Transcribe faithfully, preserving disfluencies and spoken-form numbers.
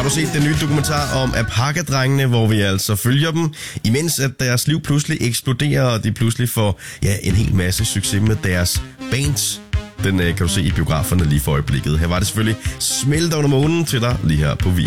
du set den nye dokumentar om Apaka-drengene, hvor vi altså følger dem, imens at deres liv pludselig eksploderer, og de pludselig får ja, en hel masse succes med deres bands? Den kan du se i biograferne lige for øjeblikket. Her var det selvfølgelig Smelt under månen til dig lige her på V